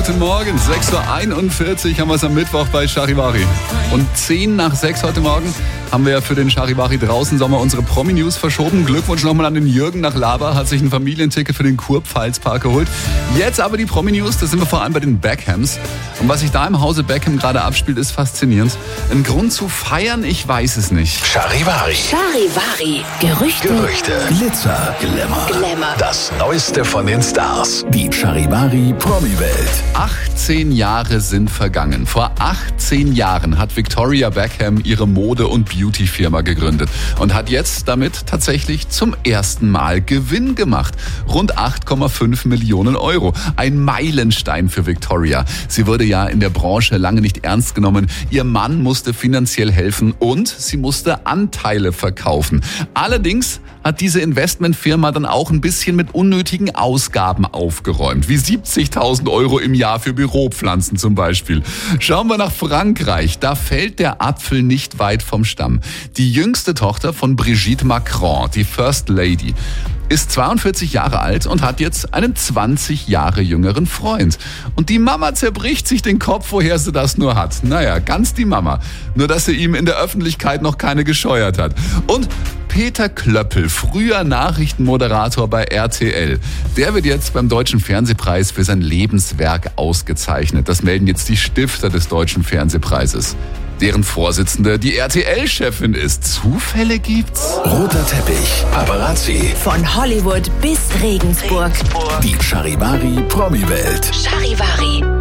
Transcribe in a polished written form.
Guten Morgen, 6.41 Uhr haben wir es am Mittwoch bei Charivari. Und 10 nach 6 heute Morgen haben wir ja für den Charivari draußen Sommer unsere Promi-News verschoben. Glückwunsch nochmal an den Jürgen nach Laber, hat sich ein Familienticket für den Kurpfalzpark geholt. Jetzt aber die Promi-News, da sind wir vor allem bei den Beckhams. Und was sich da im Hause Beckham gerade abspielt, ist faszinierend. Ein Grund zu feiern, ich weiß es nicht. Charivari. Charivari. Gerüchte. Glitzer. Glamour. Das Neueste von den Stars. Die Charivari Promi-Welt. 18 Jahre sind vergangen. Vor 18 Jahren hat Victoria Beckham ihre Mode- und Beauty-Firma gegründet und hat jetzt damit tatsächlich zum ersten Mal Gewinn gemacht. Rund 8,5 Millionen Euro. Ein Meilenstein für Victoria. Sie wurde ja in der Branche lange nicht ernst genommen. Ihr Mann musste finanziell helfen und sie musste Anteile verkaufen. Allerdings hat diese Investmentfirma dann auch ein bisschen mit unnötigen Ausgaben aufgeräumt, wie 70.000 Euro im Jahr für Büropflanzen zum Beispiel. Schauen wir nach Frankreich, da fällt der Apfel nicht weit vom Stamm. Die jüngste Tochter von Brigitte Macron, die First Lady, ist 42 Jahre alt und hat jetzt einen 20 Jahre jüngeren Freund. Und die Mama zerbricht sich den Kopf, woher sie das nur hat. Naja, ganz die Mama. Nur, dass sie ihm in der Öffentlichkeit noch keine gescheuert hat. Und Peter Klöppel, früher Nachrichtenmoderator bei RTL, der wird jetzt beim Deutschen Fernsehpreis für sein Lebenswerk ausgezeichnet. Das melden jetzt die Stifter des Deutschen Fernsehpreises. Deren Vorsitzende die RTL-Chefin ist. Zufälle gibt's? Roter Teppich. Paparazzi. Von Hollywood bis Regensburg. Die Charivari Promi-Welt. Charivari.